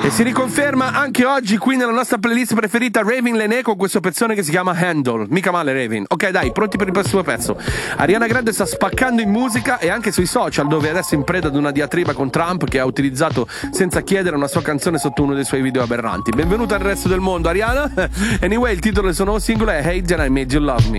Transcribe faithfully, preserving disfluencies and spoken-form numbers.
E si riconferma anche oggi qui nella nostra playlist preferita Ravin Lené con questo pezzone che si chiama Handle. Mica male Ravin. Ok dai, pronti per il prossimo pezzo. Ariana Grande sta spaccando in musica e anche sui social, dove adesso è in preda ad una diatriba con Trump che ha utilizzato senza chiedere una sua canzone sotto uno dei suoi video aberranti. Benvenuta al resto del mondo Ariana. Anyway, il titolo del suo nuovo singolo è Hate That I Made You Love Me.